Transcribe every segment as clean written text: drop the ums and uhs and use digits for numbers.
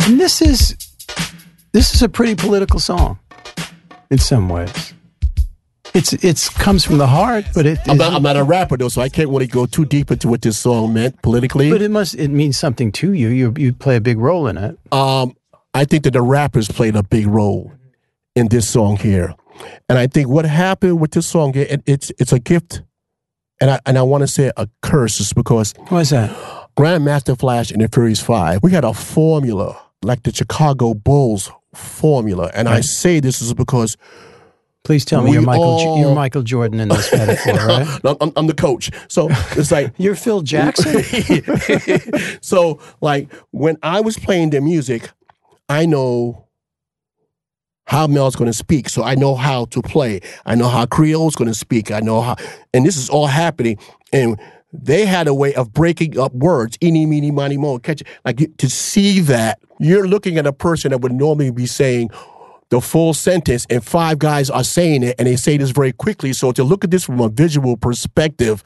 And this is a pretty political song in some ways. It's comes from the heart, but I'm not a rapper though, so I can't really go too deep into what this song meant politically. But it means something to you. You play a big role in it. I think that the rappers played a big role in this song here, and I think what happened with this song, it's a gift, and I want to say a curse, is because what is that? Grandmaster Flash and the Furious Five, we had a formula like the Chicago Bulls formula, and right. I say this is because. Please tell me you're Michael Jordan in this metaphor, right? No, I'm the coach. So it's like... You're Phil Jackson? So, like, when I was playing the music, I know how Mel's going to speak. So I know how to play. I know how Creole's going to speak. I know how... And this is all happening. And they had a way of breaking up words. Eeny, meeny, miny, mo. Catch it. Like, to see that, you're looking at a person that would normally be saying... the full sentence, and five guys are saying it, and they say this very quickly. So to look at this from a visual perspective,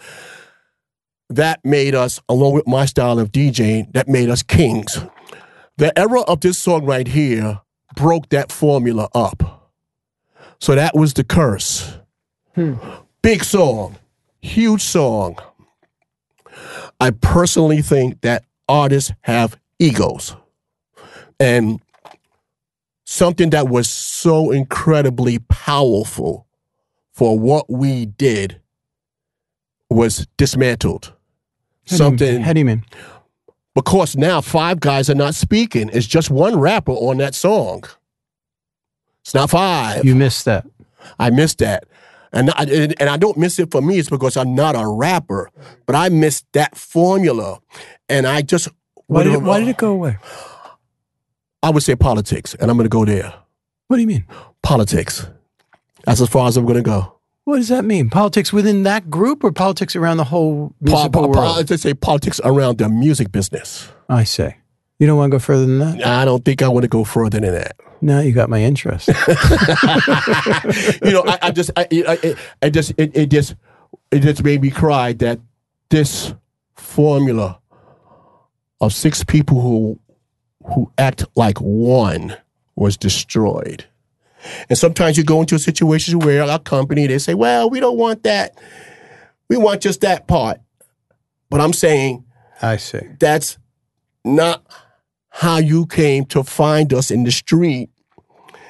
that made us, along with my style of DJing, that made us kings. The era of this song right here broke that formula up. So that was the curse. Big song, huge song. I personally think that artists have egos. And something that was so incredibly powerful for what we did was dismantled. How do you mean? Because now five guys are not speaking. It's just one rapper on that song. It's not five. You missed that. I missed that. And I don't miss it for me. It's because I'm not a rapper. But I missed that formula. And I just... Why did it go away? I would say politics, and I'm going to go there. What do you mean? Politics. That's as far as I'm going to go. What does that mean? Politics within that group or politics around the whole musical world? Let's say politics around the music business. I say. You don't want to go further than that? I don't think I want to go further than that. Now you got my interest. It just made me cry that this formula of six people who act like one was destroyed. And sometimes you go into a situation where a company, they say, well, we don't want that. We want just that part. But I'm saying, I see. That's not how you came to find us in the street